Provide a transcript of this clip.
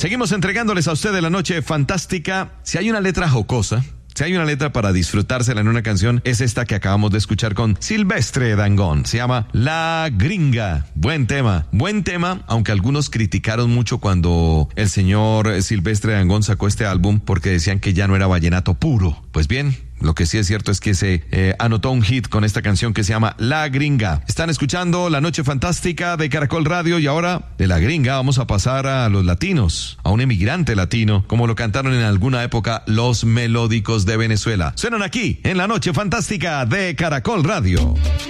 Seguimos entregándoles a ustedes la noche fantástica. Si hay una letra jocosa, si hay una letra para disfrutársela en una canción, es esta que acabamos de escuchar con Silvestre Dangond. Se llama La Gringa. Buen tema, aunque algunos criticaron mucho cuando el señor Silvestre Dangond sacó este álbum porque decían que ya no era vallenato puro. Pues bien, lo que sí es cierto es que se anotó un hit con esta canción que se llama La Gringa. Están escuchando La Noche Fantástica de Caracol Radio y ahora de La Gringa vamos a pasar a los latinos, a un emigrante latino, como lo cantaron en alguna época los Melódicos de Venezuela. Suenan aquí en La Noche Fantástica de Caracol Radio.